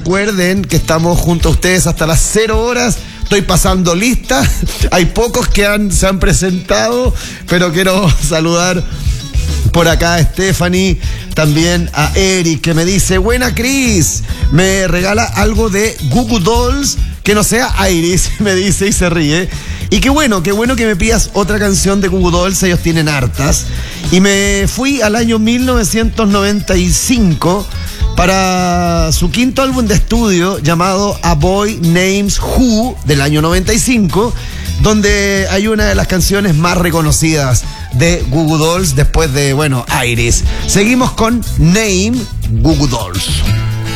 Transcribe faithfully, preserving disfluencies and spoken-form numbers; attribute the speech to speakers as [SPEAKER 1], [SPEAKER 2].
[SPEAKER 1] recuerden que estamos junto a ustedes hasta las cero horas. Estoy pasando lista. Hay pocos que han, se han presentado, pero quiero saludar por acá a Stephanie, también a Eric, que me dice: buena Cris, me regala algo de Goo Goo Dolls, que no sea Iris, me dice y se ríe. Y qué bueno, qué bueno que me pidas otra canción de Goo Goo Dolls, ellos tienen hartas. Y me fui al año mil novecientos noventa y cinco para su quinto álbum de estudio llamado A Boy Named Who, del año noventa y cinco, donde hay una de las canciones más reconocidas de Goo Goo Dolls después de, bueno, Iris. Seguimos con Name Goo Goo Dolls.